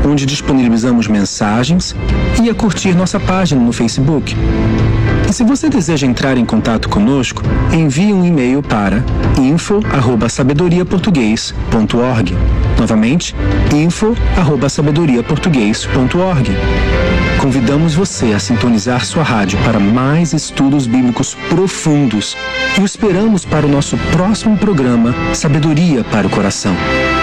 onde disponibilizamos mensagens e a curtir nossa página no Facebook. E se você deseja entrar em contato conosco, envie um e-mail para info@sabedoriaportugues.org. Novamente, info@sabedoriaportugues.org. Convidamos você a sintonizar sua rádio para mais estudos bíblicos profundos e o esperamos para o nosso próximo programa Sabedoria para o Coração.